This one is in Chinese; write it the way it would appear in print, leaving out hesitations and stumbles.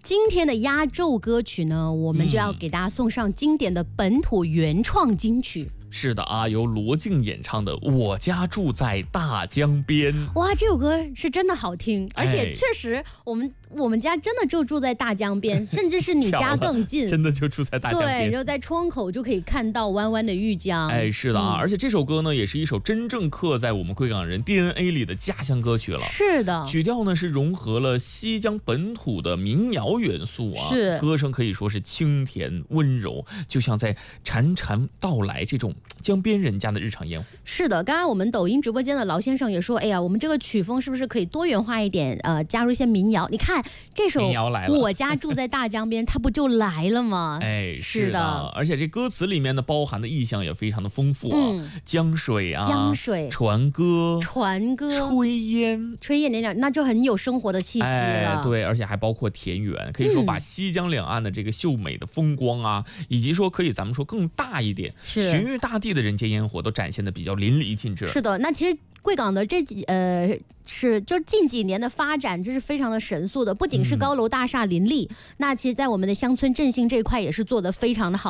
今天的压轴歌曲呢，我们就要给大家送上经典的本土原创金曲。 是的啊，由罗晋演唱的《我家住在大江边》。 哇，这首歌是真的好听，而且确实我们家真的就住在大江边，甚至是你家更近， 真的就住在大江边。 对，就在窗口就可以看到弯弯的玉江。 是的啊，而且这首歌呢，也是一首真正刻在我们贵港人 DNA 里的家乡歌曲了。 是的， 曲调呢是融合了西江本土的民谣元素啊， 是歌声可以说是清甜温柔，就像在潺潺道来这种江边人家的日常烟火。 是的，刚刚我们抖音直播间的劳先生也说，哎呀，我们这个曲风是不是可以多元化一点？加入一些民谣。你看这首《我家住在大江边》，它不就来了吗？ 是的，而且这歌词里面呢包含的意象也非常的丰富啊，江水啊，船歌，炊烟，那就很有生活的气息了。 对，而且还包括田园，可以说把西江两岸的这个秀美的风光啊，以及说可以咱们说更大一点，寻域大地的人间烟火都展现的比较淋漓尽致。 是的，那其实贵港的就近几年的发展，这是非常的神速的，不仅是高楼大厦林立，那其实在我们的乡村振兴这一块也是做得非常的好。